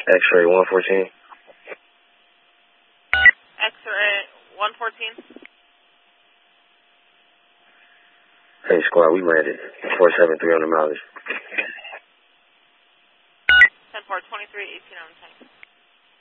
X-ray 114. X-ray 114. Hey, squad, we landed. 473 on the mileage. 10-4, 23, 18 on the tank.